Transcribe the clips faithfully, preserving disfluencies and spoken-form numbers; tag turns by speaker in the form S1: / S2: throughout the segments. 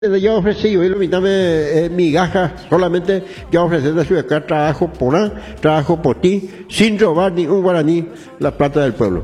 S1: Yo ofrecí, yo mitad eh, migajas, solamente yo ofrecí de su acá trabajo por A, trabajo por ti, sin robar ni un guaraní la plata del pueblo.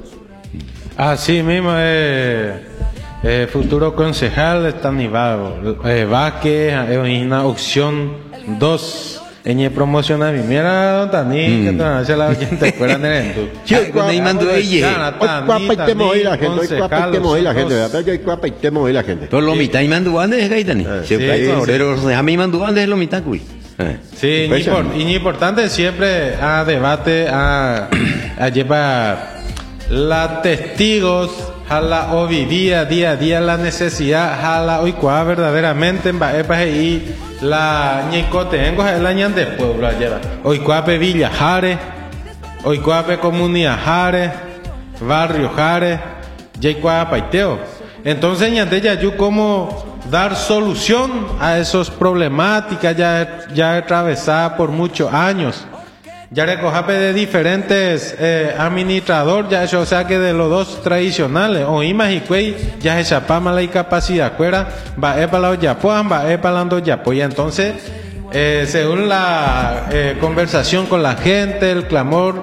S2: Así mismo, eh, eh, futuro concejal de Tanivago, eh, Vázquez, es una opción dos. En promocionar mi mira Tani que te hace la gente fuera de tú.
S1: Yo cuando hay mando ella. Hoy cuapa y temo hoy la gente, hoy cuapa y temo hoy la gente, ¿verdad? Yo cuapa y temo hoy la gente.
S3: Pero lo mitad y mando antes es Gaitani. Pero a mí mando antes es lo mitad cuy.
S2: Sí, y importante siempre a debate a a llevar la testigos a la o vivía día a día la necesidad a la hoy cuá verdaderamente en baepa y la ñicotengo es la ñan de pueblo lleva hoy cuape Villa Jare hoy cuape comunidad Jare barrio Jare ya cuá paiteo entonces ñante ya yo cómo dar solución a esas problemáticas ya ya atravesada por muchos años. Ya recojape de diferentes eh, administrador, ya eso, o sea que de los dos tradicionales, o imas y cuey, ya se chapama la incapacidad, cuera, va e para los yapoan, va e para los yapoya. Entonces, eh, según la eh, conversación con la gente, el clamor,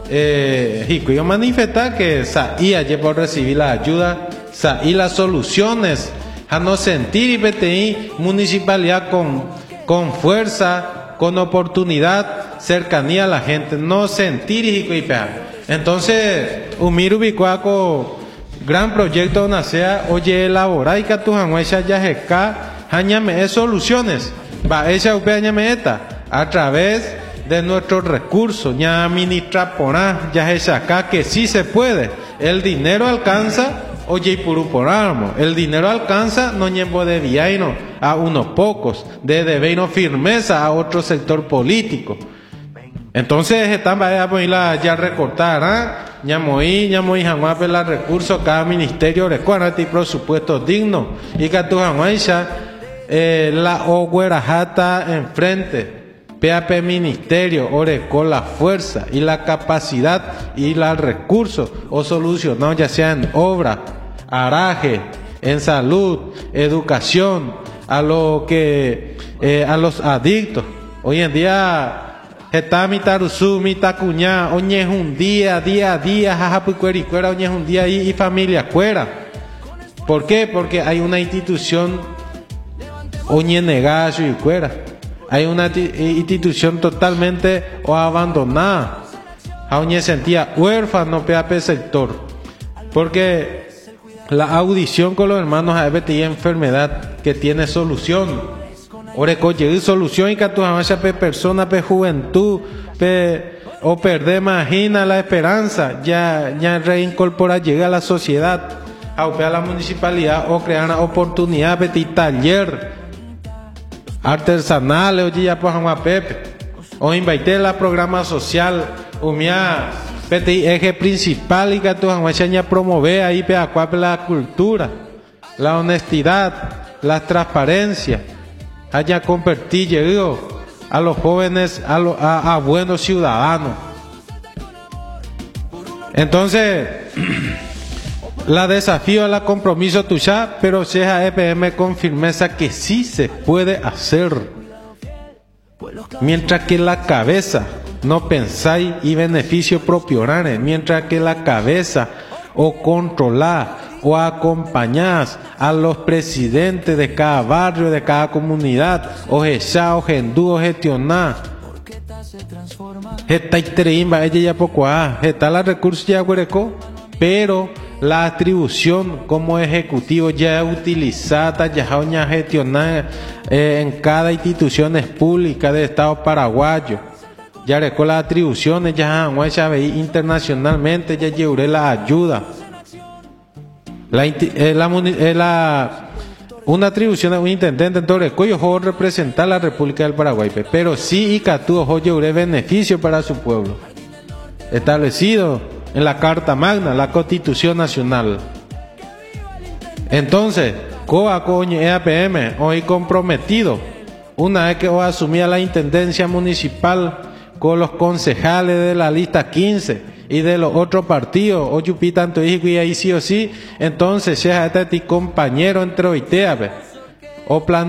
S2: eh, y cuyo manifiesta que saí ayer por recibir la ayuda, saí las soluciones, a no sentir y P T I, municipalidad con, con fuerza, con oportunidad, cercanía a la gente, no sentir y pegar. Entonces, Umiru Bicuaco, gran proyecto nacea, oye, elaborar y catujanguecha ya jeca, añame soluciones, va esa upe añame eta, a través de nuestros recursos, ya administra porá, ya es acá que sí se puede, el dinero alcanza. Oye, y puruporamo, el dinero alcanza no ñembo de viaino a unos pocos, de debeino firmeza a otro sector político. Entonces, están para ya recortar, ¿ah? Ñamoí, ñamoí, jamás la recursos, cada ministerio recuerda y presupuesto digno. Y que tu jamás eh, la oguerajata enfrente. P A P Ministerio, orecó la fuerza y la capacidad y los recursos o solucionados ya sea en obra, araje, en salud, educación, a lo que eh, a los adictos. Hoy en día está mi taruzú, mi tacuñá, oñe es un día, día a día, jajapucuericuera, oñe es un día y, y familia cuera. ¿Por qué? Porque hay una institución oñe negazo y cuera. Hay una institución totalmente o abandonada. Aún sentía huérfano P A P sector. Porque la audición con los hermanos a hay enfermedad que tiene solución. Oreco llegue solución y que tu jamás pe persona, pe juventud, pe o perder imagina la esperanza. Ya, ya reincorpora, llega a la sociedad, a la municipalidad o crear una oportunidad, petit taller artesanales, oye, ya pues a Pepe, o invité la programa social, umia, P eje principal y que tu ya promover ahí pe la cultura, la honestidad, la transparencia, haya convertir llegó a los jóvenes a, lo, a, a buenos ciudadanos. Entonces, la desafío a la compromiso tuya, pero sea E P M con firmeza que sí se puede hacer. Mientras que la cabeza no pensáis y beneficio propio, mientras que la cabeza o controlar o acompañás a los presidentes de cada barrio, de cada comunidad, o echar, o gendú, o gestionar. Está ella ya poco ah, está la recursos ya huereco, pero la atribución como ejecutivo ya utilizada, ya gestionada eh, en cada institución pública del Estado paraguayo. Ya recó las atribuciones, ya internacionalmente, ya llevaré la ayuda. La, eh, la, eh, la, una atribución de un intendente, entonces, cuyo juego representar la República del Paraguay, pero sí y catúo juego llevaré beneficio para su pueblo. Establecido en la Carta Magna, la Constitución Nacional. Entonces, coa coño E A P M, hoy comprometido, una vez que hoy asumía la intendencia municipal con los concejales de la lista quince y de los otros partidos, o yupi tanto y ahí sí o sí, entonces ya está ti compañero entre oiteave, o plan